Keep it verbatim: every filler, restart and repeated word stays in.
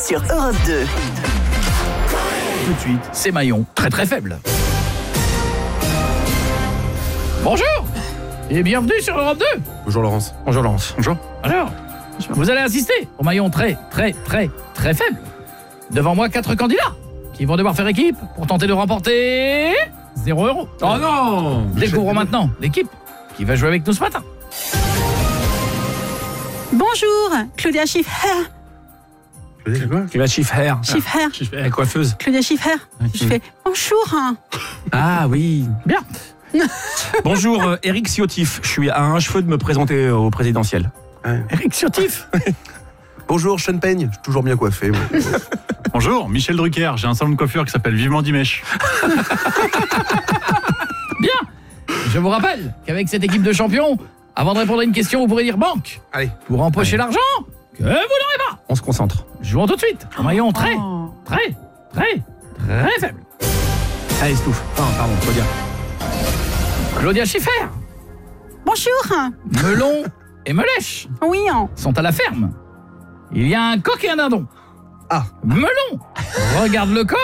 sur Europe deux. Tout de suite, c'est Maillon, très très faible. Bonjour et bienvenue sur Europe deux. Bonjour Laurence. Bonjour Laurence. Bonjour. Alors, vous allez assister au maillon très très très très faible. Devant moi, quatre candidats qui vont devoir faire équipe pour tenter de remporter zéro euro. Oh non. Découvrons maintenant l'équipe qui va jouer avec nous ce matin. Bonjour, Claudia Schiffer. C'est quoi? Qui va Schiffer. Schiffer. La coiffeuse. Claudia Schiffer. Je fais bonjour. Ah oui. Bien. Bonjour, euh, Éric Ciotif. Je suis à un cheveu de me présenter au présidentiel. Éric Ciotif. Bonjour Sean Payne, je suis toujours bien coiffé. Moi. Bonjour, Michel Drucker, j'ai un salon de coiffure qui s'appelle Vivement Dimesh. Bien. Je vous rappelle qu'avec cette équipe de champions, avant de répondre à une question, vous pourrez dire banque. Allez. Pour empocher l'argent que vous n'aurez pas. On se concentre. Jouons tout de suite. Un maillon très, Oh. très, très, très faible. Allez, Stouff. Enfin, pardon, faut dire. Claudia Schiffer, Bonjour. Melon et Melèche Oui. hein. sont à la ferme. Il y a un coq et un dindon. Ah. Melon regarde le coq